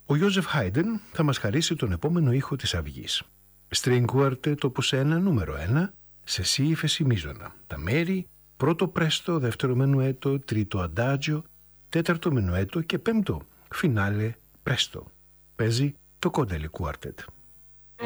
Ο Ιόζεφ Χάιντεν θα μας χαρίσει τον επόμενο ήχο της Αυγής. String Quartet opus 1 νούμερο 1, σε σι ύφεση μείζωνα. Τα μέρη, πρώτο πρέστο, δεύτερο μενουέτο, τρίτο αντάτζιο, τέταρτο μενουέτο και πέμπτο φινάλε πρέστο. Παίζει το Κόντελι Quartet.